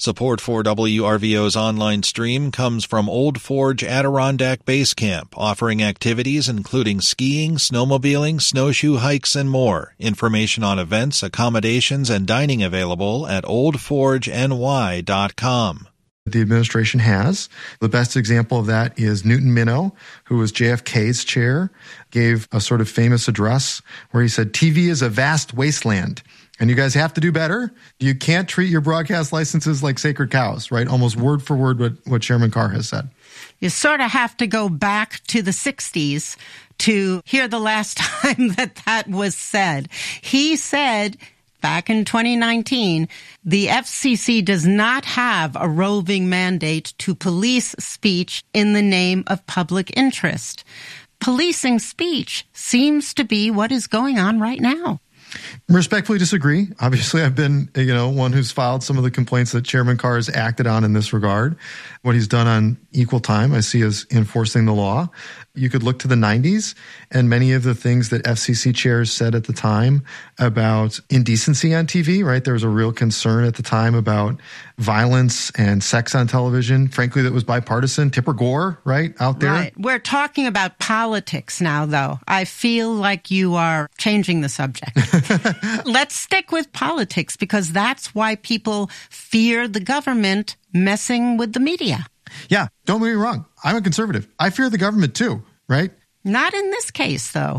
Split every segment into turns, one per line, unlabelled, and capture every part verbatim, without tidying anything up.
Support for W R V O's online stream comes from Old Forge Adirondack Base Camp, offering activities including skiing, snowmobiling, snowshoe hikes, and more. Information on events, accommodations, and dining available at old forge n y dot com.
The administration has. The best example of that is Newton Minow, who was J F K's chair, gave a sort of famous address where he said, T V is a vast wasteland, and you guys have to do better. You can't treat your broadcast licenses like sacred cows, right? Almost word for word what, what Chairman Carr has said.
You sort of have to go back to the sixties to hear the last time that that was said. He said back in twenty nineteen, the F C C does not have a roving mandate to police speech in the name of public interest. Policing speech seems to be what is going on right now.
Respectfully disagree. Obviously, I've been, you know, one who's filed some of the complaints that Chairman Carr has acted on in this regard. What he's done on equal time, I see as enforcing the law. You could look to the nineties and many of the things that F C C chairs said at the time about indecency on T V, right? There was a real concern at the time about violence and sex on television. Frankly, that was bipartisan. Tipper Gore, right, out there.
Right. We're talking about politics now, though. I feel like you are changing the subject. Let's stick with politics because that's why people fear the government messing with the media.
Yeah, don't get me wrong. I'm a conservative. I fear the government too, right?
Not in this case, though.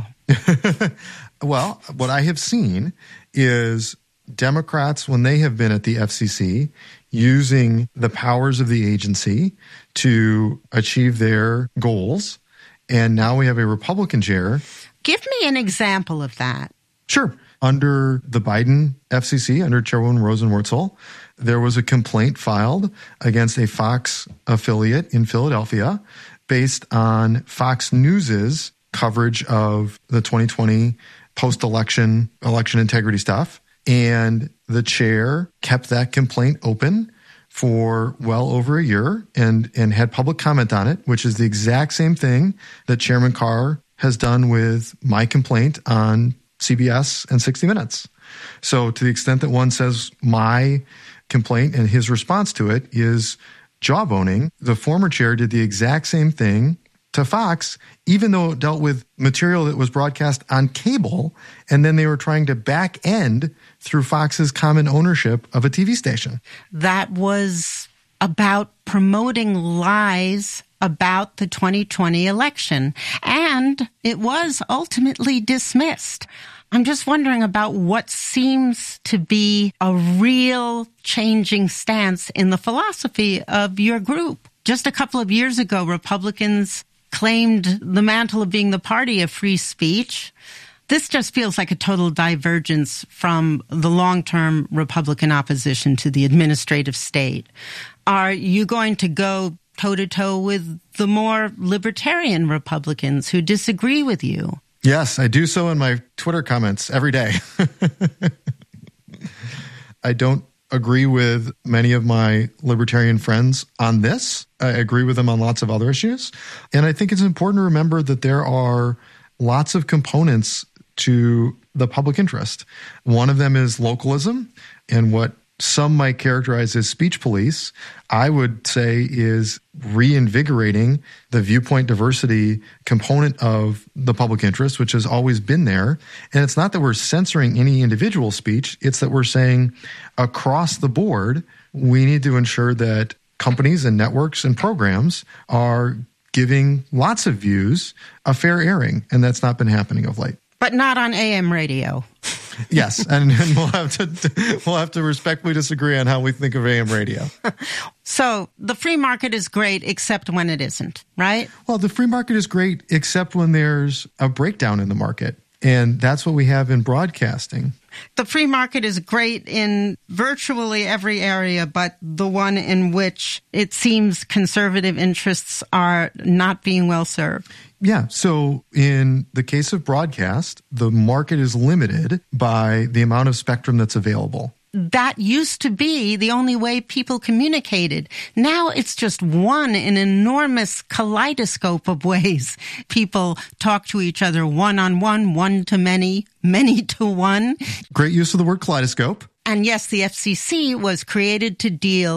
Well, what I have seen is Democrats, when they have been at the F C C, using the powers of the agency to achieve their goals. And now we have a Republican chair.
Give me an example of that.
Sure. Under the Biden F C C, under Chairwoman Rosenworcel, there was a complaint filed against a Fox affiliate in Philadelphia based on Fox News's coverage of the twenty twenty post-election election integrity stuff. And the chair kept that complaint open for well over a year and, and had public comment on it, which is the exact same thing that Chairman Carr has done with my complaint on C B S and sixty minutes. So to the extent that one says my complaint and his response to it is jawboning, the former chair did the exact same thing to Fox, even though it dealt with material that was broadcast on cable, and then they were trying to back end through Fox's common ownership of a T V station.
That was about promoting lies about the twenty twenty election, and it was ultimately dismissed. I'm just wondering about what seems to be a real changing stance in the philosophy of your group. Just a couple of years ago, Republicans claimed the mantle of being the party of free speech. This just feels like a total divergence from the long-term Republican opposition to the administrative state. Are you going to go toe-to-toe with the more libertarian Republicans who disagree with you?
Yes, I do so in my Twitter comments every day. I don't agree with many of my libertarian friends on this. I agree with them on lots of other issues. And I think it's important to remember that there are lots of components to the public interest. One of them is localism, and what some might characterize as speech police, I would say is reinvigorating the viewpoint diversity component of the public interest, which has always been there. And it's not that we're censoring any individual speech. It's that we're saying across the board, we need to ensure that companies and networks and programs are giving lots of views a fair airing. And that's not been happening of late.
But not on A M radio.
Yes, and, and we'll have to we'll have to respectfully disagree on how we think of A M radio.
So the free market is great, except when it isn't, right?
Well, the free market is great, except when there's a breakdown in the market, and that's what we have in broadcasting.
The free market is great in virtually every area, but the one in which it seems conservative interests are not being well served.
Yeah. So in the case of broadcast, the market is limited by the amount of spectrum that's available.
That used to be the only way people communicated. Now it's just one in an enormous kaleidoscope of ways people talk to each other one-on-one, one to many, many to one.
Great use of the word kaleidoscope.
And yes, the F C C was created to deal